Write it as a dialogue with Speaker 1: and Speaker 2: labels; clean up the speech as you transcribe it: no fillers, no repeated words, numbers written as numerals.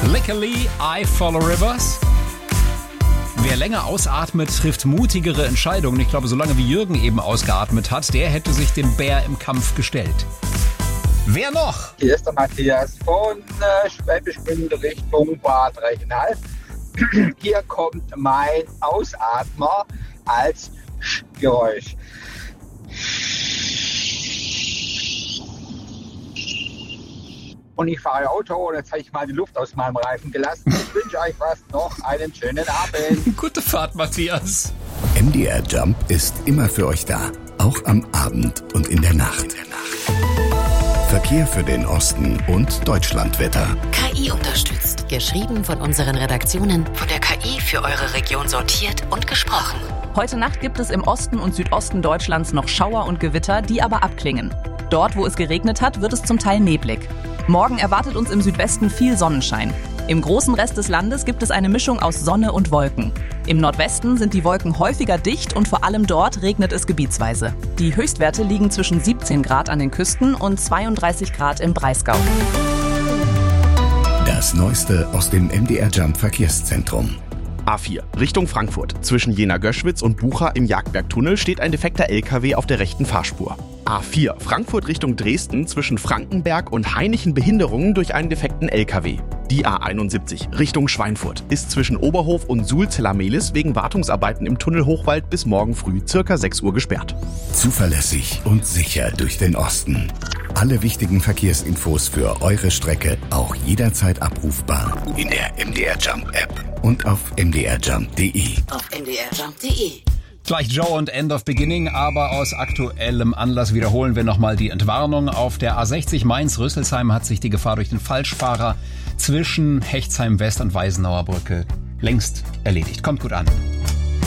Speaker 1: Luckily, I Follow Rivers. Wer länger ausatmet, trifft mutigere Entscheidungen. Ich glaube, solange wie Jürgen eben ausgeatmet hat, der hätte sich dem Bär im Kampf gestellt. Wer noch?
Speaker 2: Hier ist der Matthias von Schwäbisch Gmünd Richtung Bad Reichenhall. Hier kommt mein Ausatmer als Geräusch. Und ich fahre Auto und jetzt habe ich mal die Luft aus meinem Reifen gelassen. Ich wünsche euch noch einen schönen Abend.
Speaker 1: Gute Fahrt, Matthias.
Speaker 3: MDR Jump ist immer für euch da, auch am Abend und in der Nacht. Verkehr für den Osten und Deutschlandwetter.
Speaker 4: KI unterstützt. Geschrieben von unseren Redaktionen, von der KI für eure Region sortiert und gesprochen.
Speaker 5: Heute Nacht gibt es im Osten und Südosten Deutschlands noch Schauer und Gewitter, die aber abklingen. Dort, wo es geregnet hat, wird es zum Teil neblig. Morgen erwartet uns im Südwesten viel Sonnenschein. Im großen Rest des Landes gibt es eine Mischung aus Sonne und Wolken. Im Nordwesten sind die Wolken häufiger dicht und vor allem dort regnet es gebietsweise. Die Höchstwerte liegen zwischen 17 Grad an den Küsten und 32 Grad im Breisgau.
Speaker 3: Das Neueste aus dem MDR Jump Verkehrszentrum.
Speaker 6: A4 Richtung Frankfurt. Zwischen Jena-Göschwitz und Bucha im Jagdbergtunnel steht ein defekter LKW auf der rechten Fahrspur. A4 Frankfurt Richtung Dresden. Zwischen Frankenberg und Hainichen Behinderungen durch einen defekten LKW. Die A71 Richtung Schweinfurt ist zwischen Oberhof und Suhl-Zellamelis wegen Wartungsarbeiten im Tunnel Hochwald bis morgen früh ca. 6 Uhr gesperrt.
Speaker 3: Zuverlässig und sicher durch den Osten. Alle wichtigen Verkehrsinfos für eure Strecke auch jederzeit abrufbar in der MDR Jump App und auf mdrjump.de.
Speaker 4: Auf mdrjump.de.
Speaker 1: Gleich Joe und End of Beginning, aber aus aktuellem Anlass wiederholen wir nochmal die Entwarnung. Auf der A60 Mainz-Rüsselsheim hat sich die Gefahr durch den Falschfahrer zwischen Hechtsheim West und Weisenauer Brücke längst erledigt. Kommt gut an.